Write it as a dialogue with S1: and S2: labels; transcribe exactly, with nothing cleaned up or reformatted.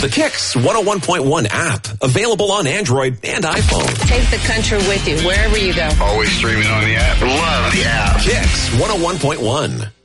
S1: The Kicks one oh one point one app, available on Android and iPhone.
S2: Take the country with you wherever you go.
S3: Always streaming on the app. Love the app.
S1: Kicks one oh one point one.